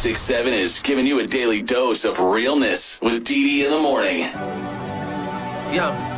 96.7 is giving you a daily dose of realness with DD in the morning. Yeah.